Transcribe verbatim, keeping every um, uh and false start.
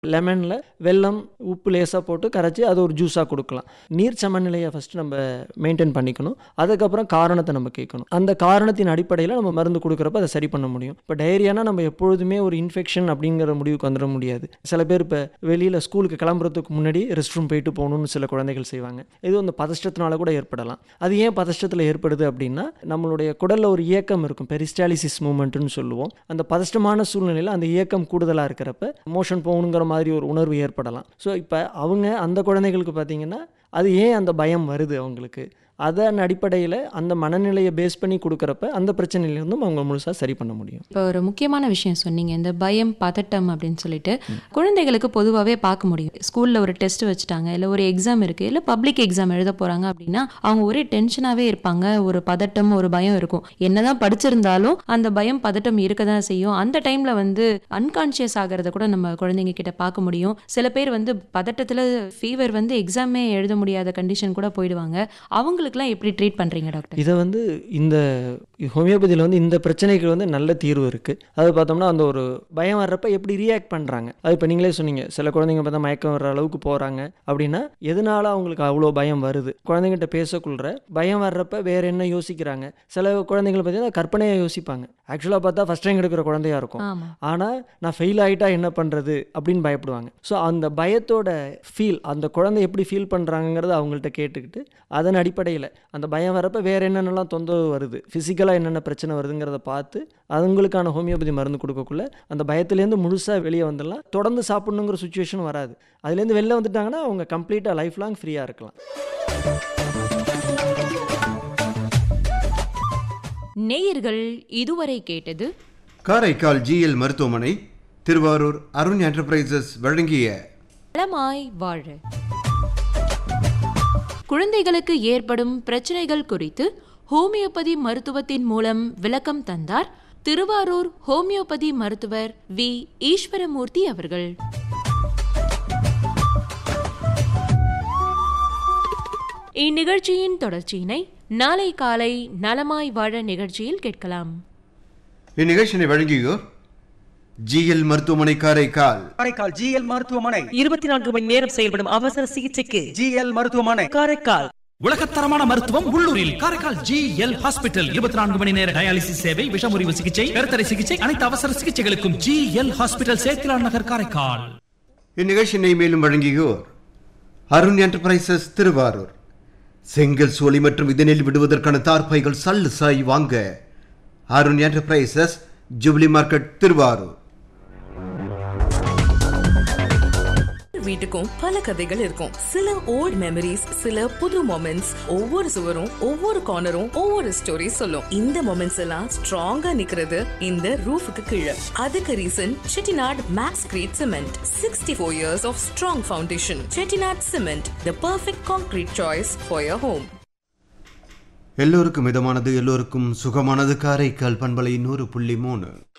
லெமனில் வெல்லம் உப்பு லேசாக போட்டு கரைச்சி அது ஒரு ஜூஸாக கொடுக்கலாம். நீர் சமநிலையை ஃபஸ்ட்டு நம்ம மெயின்டைன் பண்ணிக்கணும். அதுக்கப்புறம் காரணத்தை நம்ம கேட்கணும். அந்த காரணத்தின் அடிப்படையில் நம்ம மருந்து கொடுக்குறப்ப அதை சரி பண்ண முடியும். இப்போ டைரியானா நம்ம எப்பொழுதுமே ஒரு இன்ஃபெக்ஷன் அப்படிங்கிற முடிவுக்கு வந்துட முடியாது. சில பேர் இப்போ வெளியில் ஸ்கூலுக்கு கிளம்புறதுக்கு முன்னாடி ரெஸ்ட் ரூம் போயிட்டு போகணும்னு சில குழந்தைகள் செய்வாங்க. இது அந்த பதஷ்டத்தினால கூட ஏற்படலாம். அது ஏன் பதஷ்டத்தில் ஏற்படுது அப்படின்னா நம்மளுடைய குடலில் ஒரு இயக்கம் இருக்கும், பெரிஸ்டாலிசிஸ் மூமெண்ட்னு சொல்லுவோம். அந்த பதஷ்டமான சூழ்நிலையில் அந்த இயக்கம் கூடுதலாக இருக்கிறப்ப மோஷன் போகணுங்கிற மாதிரி ஒரு உணர்வு ஏற்படலாம். ஸோ இப்போ அவங்க அந்த குழந்தைகளுக்கு பார்த்தீங்கன்னா அது ஏன் அந்த பயம் வருது அவங்களுக்கு, அதன் அடிப்படையில் அந்த மனநிலையை பேஸ் பண்ணி கொடுக்குறப்ப அந்த பிரச்சனையிலிருந்தும் அவங்க முழுசாக சரி பண்ண முடியும். இப்போ ஒரு முக்கியமான விஷயம் சொன்னீங்க, இந்த பயம் பதட்டம் அப்படின்னு சொல்லிட்டு குழந்தைகளுக்கு பொதுவாகவே பார்க்க முடியும். ஸ்கூலில் ஒரு டெஸ்ட் வச்சுட்டாங்க, இல்லை ஒரு எக்ஸாம் இருக்குது, இல்லை பப்ளிக் எக்ஸாம் எழுத போகிறாங்க அப்படின்னா அவங்க ஒரே டென்ஷனாகவே இருப்பாங்க. ஒரு பதட்டம் ஒரு பயம் இருக்கும். என்னதான் படிச்சிருந்தாலும் அந்த பயம் பதட்டம் இருக்க தான் செய்யும். அந்த டைமில் வந்து அன்கான்ஷியஸ் ஆகிறத கூட நம்ம குழந்தைங்க கிட்ட பார்க்க முடியும். சில பேர் வந்து பதட்டத்தில் ஃபீவர் வந்து எக்ஸாமே எழுத முடியாத கண்டிஷன் கூட போயிடுவாங்க. அவங்களுக்கு எப்படி ட்ரீட் பண்றீங்க டாக்டர்? இதை வந்து இந்த ஹோமியோபதியில் வந்து இந்த பிரச்சனைக்கு வந்து நல்ல தீர்வு இருக்குது. அது பார்த்தோம்னா அந்த ஒரு பயம் வர்றப்ப எப்படி ரியாக்ட் பண்ணுறாங்க, அது இப்போ நீங்களே சொன்னீங்க. சில குழந்தைங்க பார்த்தா மயக்கம் வர்ற அளவுக்கு போகிறாங்க அப்படின்னா எதனால அவங்களுக்கு அவ்வளோ பயம் வருது, குழந்தைங்கிட்ட பேசக்குள்ள பயம் வர்றப்ப வேற என்ன யோசிக்கிறாங்க. சில குழந்தைங்களை பார்த்தீங்கன்னா கற்பனையாக யோசிப்பாங்க. ஆக்சுவலாக பார்த்தா ஃபஸ்ட் ரேங்க் எடுக்கிற குழந்தையா இருக்கும், ஆனால் நான் ஃபெயில் ஆகிட்டா என்ன பண்ணுறது அப்படின்னு பயப்படுவாங்க. ஸோ அந்த பயத்தோட ஃபீல் அந்த குழந்தை எப்படி ஃபீல் பண்ணுறாங்கிறத அவங்கள்ட்ட கேட்டுக்கிட்டு அதன் அடிப்படையில் அந்த பயம் வரப்ப வேறு என்னென்னலாம் தொந்தரவு வருது, ஃபிசிக்கலாக என்னென்ன பிரச்சனை வருதுங்கிறத பார்த்து அவங்களுக்கான ஹோமியோபதி மருந்து கொடுக்கக்குள்ள அந்த பயத்துலேருந்து முழுசாக வெளியே வந்துடலாம். தொடர்ந்து சாப்பிடணுங்கிற சுச்சுவேஷன் வராது. அதுலேருந்து வெளில வந்துட்டாங்கன்னா அவங்க கம்ப்ளீட்டாக லைஃப் லாங் ஃப்ரீயாக இருக்கலாம். நேயர்கள் இதுவரை கேட்டது காரைக்கால் ஜிஎல் மருத்துவமனை திருவாரூர் அருண் என்டர்பிரைசஸ் வழங்கிய நலமாய் வாழ. குழந்தைகளுக்கு ஏற்படும் பிரச்சனைகள் குறித்து ஹோமியோபதி மருத்துவத்தின் மூலம் விளக்கம் தந்தார் திருவாரூர் ஹோமியோபதி மருத்துவர் வி ஈஸ்வரமூர்த்தி அவர்கள். இந்நிகழ்ச்சியின் தொடர்ச்சியினை நாளை காலை நலமாய் வாழ நிகழ்ச்சியில் கேட்கலாம். இந்நிகழ்ச்சியை வழங்கியோர் ஜிஎல் மருத்துவமனை காரைக்கால். காரைக்கால் ஜிஎல் மருத்துவமனை இருபத்தி நான்கு மணி நேரம் செயல்படும் அவசர சிகிச்சைக்கு ஜிஎல் மருத்துவமனை காரைக்கால். உலகத்தரமான மருத்துவம் உள்ளூரில் காரைக்கால் ஜிஎல் ஹாஸ்பிட்டல். இருபத்தி நான்கு மணி நேர டயாலிசிஸ் சேவை, விஷமுறிவு சிகிச்சை, கருத்தடை சிகிச்சை, அனைத்து அவசர சிகிச்சைகளுக்கும் ஜிஎல் ஹாஸ்பிட்டல், சேத்திலான் நகர், காரைக்கால். இந்நிகழ்ச்சியை மேலும் வழங்கியோர் அருண் என்டர்பிரைசஸ் திருவாரூர். செங்கல் சோலை மற்றும் இதனில் விடுவதற்கான தார்பைகள் சல்லு சாய் வாங்க Arun enterprises, jubilee market, Thiruvarur. வீட்டுக்கும் பல கதைகள் இருக்கும். சில ஓல்ட் மெமரிஸ், சில புது மொமெண்ட்ஸ். ஒவ்வொரு சுவரும் ஒவ்வொரு கார்னரும் ஒவ்வொரு ஸ்டோரி சொல்லும். இந்த மொமெண்ட்ஸ் எல்லாம் ஸ்ட்ராங்கா நிக்கிறது இந்த ரூஃபுக்கு கீழே. அதுக்கு reason Chettinad maths greet cement. Sixty four years of strong foundation. Chettinad cement, the perfect concrete choice for your home. எல்லோருக்கும் மிதமானது, எல்லோருக்கும் சுகமானது. காரைக்கால் பண்பலை நூறு புள்ளி மூணு.